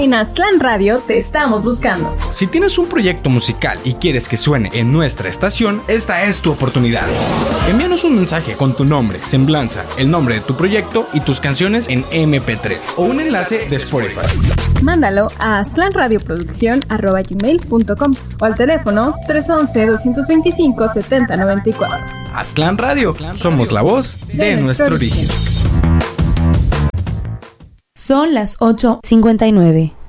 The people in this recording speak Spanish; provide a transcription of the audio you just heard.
En Aztlán Radio te estamos buscando. Si tienes un proyecto musical y quieres que suene en nuestra estación, esta es tu oportunidad. Envíanos un mensaje con tu nombre, semblanza, el nombre de tu proyecto y tus canciones en MP3 o un enlace de Spotify. Mándalo a aztlanradioproducción@gmail.com o al teléfono 311-225-7094. Aztlán Radio, somos la voz de nuestro origen. Son las 8:59.